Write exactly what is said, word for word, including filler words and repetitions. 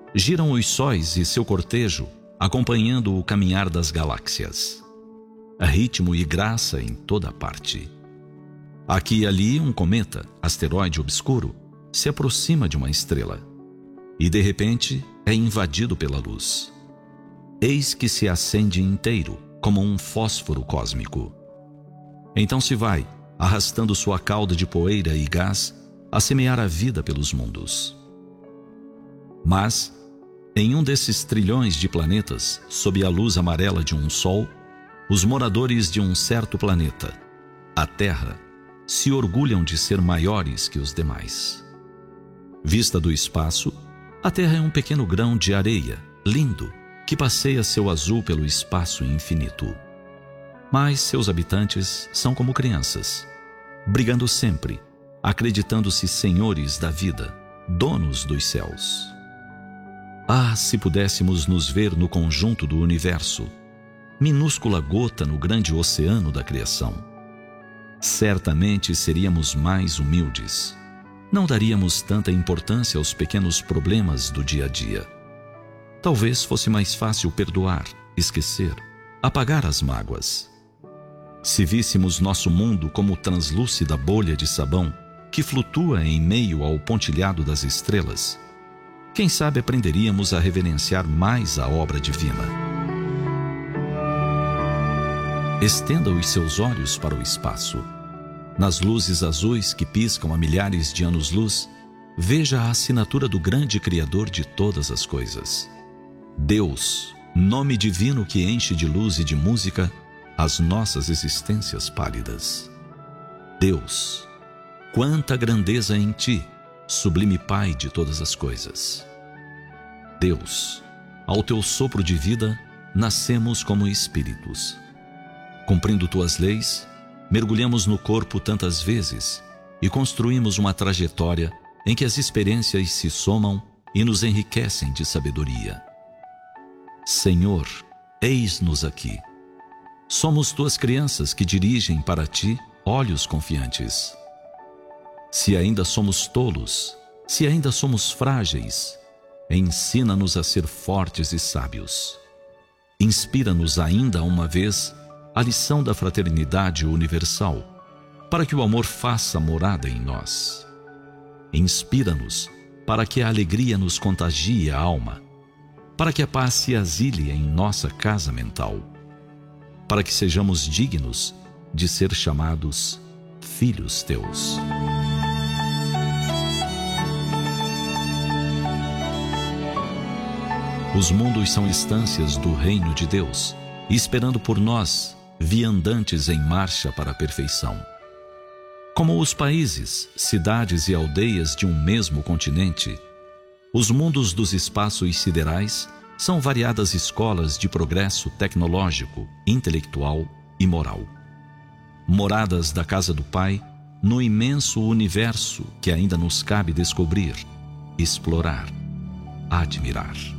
Giram os sóis e seu cortejo, acompanhando o caminhar das galáxias. Há ritmo e graça em toda parte. Aqui e ali um cometa, asteroide obscuro, se aproxima de uma estrela e de repente é invadido pela luz. Eis que se acende inteiro, como um fósforo cósmico. Então se vai, arrastando sua cauda de poeira e gás, a semear a vida pelos mundos. Mas, em um desses trilhões de planetas, sob a luz amarela de um sol, os moradores de um certo planeta, a Terra, se orgulham de ser maiores que os demais. Vista do espaço, a Terra é um pequeno grão de areia, lindo, que passeia seu azul pelo espaço infinito. Mas seus habitantes são como crianças, brigando sempre, acreditando-se senhores da vida, donos dos céus. Ah, se pudéssemos nos ver no conjunto do universo, minúscula gota no grande oceano da criação. Certamente seríamos mais humildes. Não daríamos tanta importância aos pequenos problemas do dia a dia. Talvez fosse mais fácil perdoar, esquecer, apagar as mágoas. Se víssemos nosso mundo como translúcida bolha de sabão que flutua em meio ao pontilhado das estrelas, quem sabe aprenderíamos a reverenciar mais a obra divina. Estenda os seus olhos para o espaço. Nas luzes azuis que piscam a milhares de anos-luz, veja a assinatura do grande Criador de todas as coisas. Deus, nome divino que enche de luz e de música as nossas existências pálidas. Deus, quanta grandeza em ti, sublime Pai de todas as coisas. Deus, ao teu sopro de vida, nascemos como espíritos. Cumprindo tuas leis, mergulhamos no corpo tantas vezes e construímos uma trajetória em que as experiências se somam e nos enriquecem de sabedoria. Senhor, eis-nos aqui. Somos tuas crianças que dirigem para ti olhos confiantes. Se ainda somos tolos, se ainda somos frágeis, ensina-nos a ser fortes e sábios. Inspira-nos ainda uma vez a lição da fraternidade universal, para que o amor faça morada em nós. Inspira-nos para que a alegria nos contagie a alma, para que a paz se asile em nossa casa mental, para que sejamos dignos de ser chamados filhos teus. Os mundos são instâncias do reino de Deus, esperando por nós, viandantes em marcha para a perfeição. Como os países, cidades e aldeias de um mesmo continente, os mundos dos espaços siderais são variadas escolas de progresso tecnológico, intelectual e moral. Moradas da casa do Pai no imenso universo que ainda nos cabe descobrir, explorar, admirar.